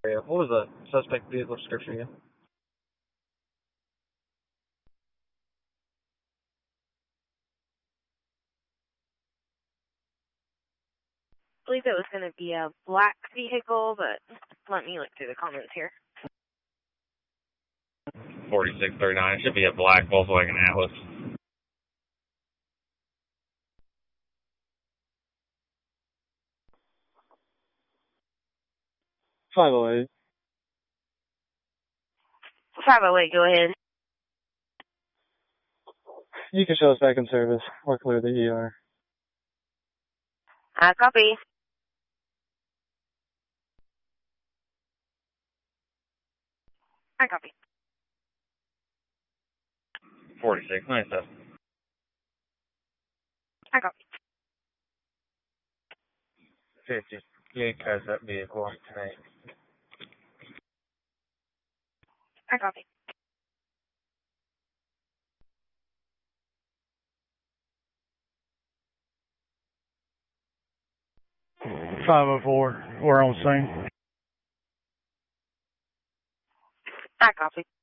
What was the suspect vehicle description again? I believe it was going to be a black vehicle, but let me look through the comments here. 4639. It should be a black Volkswagen Atlas. $508. 508, go ahead. You can show us back in service. We're clear the ER. Copy. I copy. 4697. I copy. 50. You cars that vehicle tonight. I copy. $504. We're on scene. I copy.